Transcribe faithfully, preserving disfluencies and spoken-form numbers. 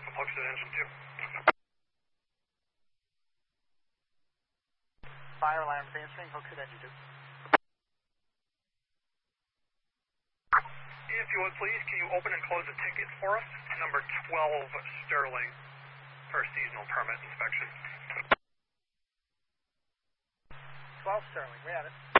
from Hookstead Engine two. Fire alarm answering, Hookstead Engine two. If you would please, can you open and close a ticket for us? Number twelve Sterling for seasonal permit inspection. twelve Sterling, we have it.